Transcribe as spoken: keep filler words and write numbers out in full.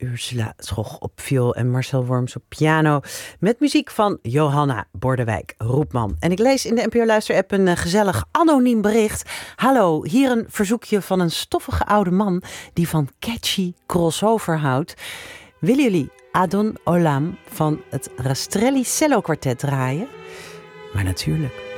Ursula Schoch op viool en Marcel Worms op piano. Met muziek van Johanna Bordewijk-Roepman. En ik lees in de N P O Luister-app een uh, gezellig anoniem bericht. Hallo, hier een verzoekje van een stoffige oude man die van catchy crossover houdt. Willen jullie Adon Olam van het Rastrelli Cello Quartet draaien? Maar natuurlijk